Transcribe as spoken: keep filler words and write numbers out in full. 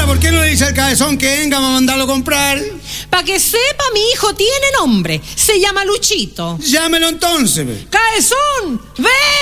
¿por qué no le dice al cabezón que venga a mandarlo a comprar? Para que sepa, mi hijo tiene nombre. Se llama Luchito. Llámelo entonces. ¡Cabezón! ¡Ven!